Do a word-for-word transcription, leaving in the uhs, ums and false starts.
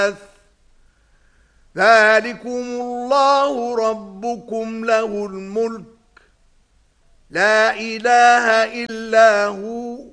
ذلكم الله ربكم له الملك لا إله إلا هو